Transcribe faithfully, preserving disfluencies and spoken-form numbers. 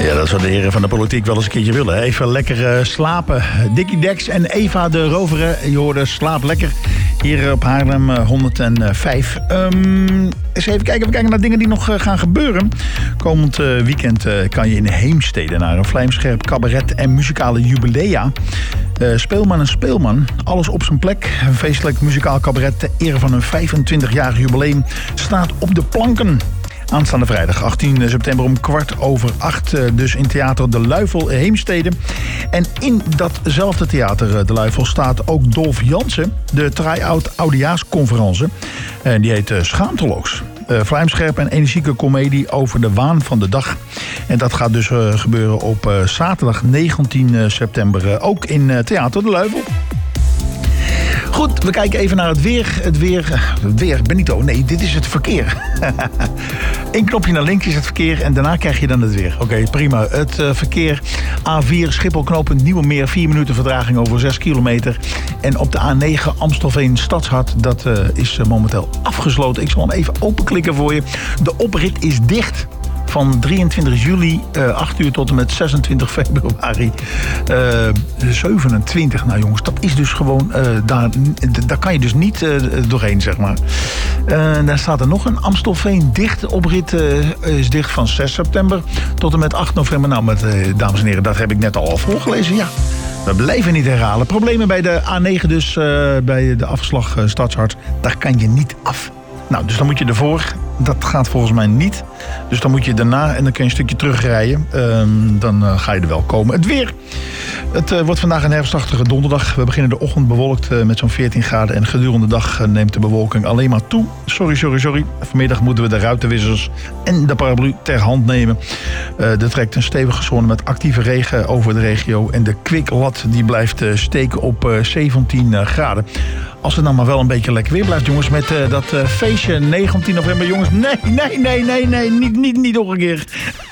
Ja, dat zou de heren van de politiek wel eens een keertje willen. Even lekker uh, slapen. Dickie Dex en Eva de Rovere. Je hoorde Slaap Lekker hier op Haarlem uh, honderdvijf. Um, eens even kijken, we kijken naar dingen die nog uh, gaan gebeuren. Komend uh, weekend uh, kan je in Heemstede naar een vlijmscherp cabaret en muzikale jubilea. Uh, Speelman en Speelman, alles op zijn plek. Een feestelijk muzikaal cabaret ter ere van een vijfentwintig-jarig jubileum staat op de planken. Aanstaande vrijdag achttien september om kwart over acht. Dus in Theater De Luifel Heemstede. En in datzelfde Theater De Luifel staat ook Dolf Jansen. De try-out oudejaarsconferentie. En die heet Schaamteloos. Uh, vlijmscherp en energieke komedie over de waan van de dag. En dat gaat dus uh, gebeuren op uh, zaterdag negentien september. Uh, ook in uh, Theater De Luifel. Goed, we kijken even naar het weer. Het weer, het weer, Benito, nee, dit is het verkeer. Eén knopje naar links is het verkeer en daarna krijg je dan het weer. Oké, okay, prima. Het uh, verkeer A vier Schiphol knooppunt Nieuwemeer. vier minuten vertraging over zes kilometer. En op de A negen Amstelveen Stadshart. Dat uh, is uh, momenteel afgesloten. Ik zal hem even openklikken voor je. De oprit is dicht. Van drieëntwintig juli, uh, acht uur tot en met zesentwintig februari uh, zevenentwintig. Nou jongens, dat is dus gewoon, uh, daar, daar kan je dus niet uh, doorheen, zeg maar. Uh, daar staat er nog een Amstelveen dicht. De oprit uh, is dicht van zes september tot en met acht november. Nou, met, uh, dames en heren, dat heb ik net al voorgelezen, ja. We blijven niet herhalen. Problemen bij de A negen dus, uh, bij de afslag uh, Stadshart. Daar kan je niet af. Nou, dus dan moet je ervoor. Dat gaat volgens mij niet. Dus dan moet je daarna en dan kun je een stukje terugrijden. Um, dan uh, ga je er wel komen. Het weer. Het uh, wordt vandaag een herfstachtige donderdag. We beginnen de ochtend bewolkt uh, met zo'n veertien graden. En gedurende de dag uh, neemt de bewolking alleen maar toe. Sorry, sorry, sorry. Vanmiddag moeten we de ruitenwissers en de paraplu ter hand nemen. Uh, er trekt een stevige zone met actieve regen over de regio. En de kwiklat die blijft uh, steken op uh, zeventien uh, graden. Als het nou maar wel een beetje lekker weer blijft, jongens, met uh, dat uh, feestje negentien november, jongens. Nee, nee, nee, nee, nee, niet, niet, niet nog een keer.